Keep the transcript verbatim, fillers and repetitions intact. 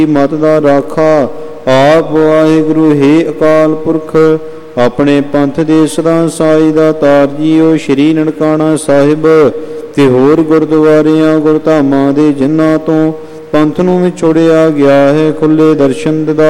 ਮਤ ਦਾ ਰਾਖਾ। ਆਪ ਵਾਹਿਗੁਰੂ ਹੈ ਅਕਾਲ ਪੁਰਖ, ਆਪਣੇ ਪੰਥ ਦੇ ਸਦਾ ਸਾਈ ਦਾ ਤਾਰ ਜੀਓ। ਸ਼੍ਰੀ ਨਨਕਾਣਾ ਸਾਹਿਬ ਤੇ ਹੋਰ ਗੁਰਦੁਆਰਿਆਂ ਗੁਰਧਾਮਾਂ ਦੇ ਜਿਨ੍ਹਾਂ ਤੋਂ ਪੰਥ ਨੂੰ ਵਿਛੋੜਿਆ ਗਿਆ ਹੈ, ਖੁੱਲੇ ਦਰਸ਼ਨ ਦਿਦਾ